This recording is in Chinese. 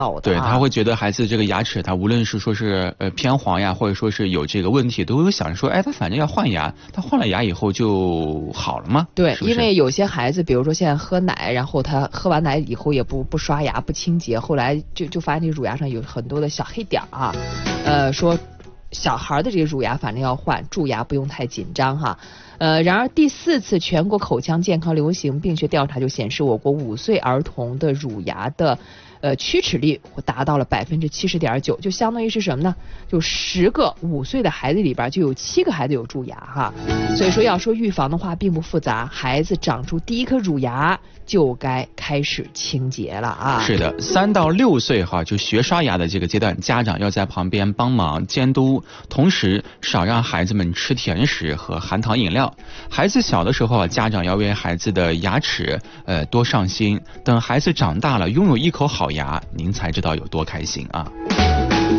对，他会觉得孩子这个牙齿，他无论是说是偏黄呀，或者说是有这个问题，都有想说，哎，他反正要换牙，他换了牙以后就好了吗？ 对， 是不是？ 因为有些孩子，比如说现在喝奶，然后他喝完奶以后也不刷牙不清洁，后来就发现这乳牙上有很多的小黑点啊，说小孩的这个乳牙反正要换，蛀牙不用太紧张哈。然而第4次全国口腔健康流行病学调查就显示，我国5岁儿童的乳牙的龋齿率达到了70.9%，就相当于是什么呢？就10个5岁的孩子里边就有7个孩子有蛀牙哈。所以说要说预防的话并不复杂，孩子长出第1颗乳牙就该开始清洁了啊。 是的，3到6岁哈，就学刷牙的这个阶段，家长要在旁边帮忙监督，同时少让孩子们吃甜食和含糖饮料。孩子小的时候，家长要为孩子的牙齿多上心，等孩子长大了拥有一口好牙，您才知道有多开心啊。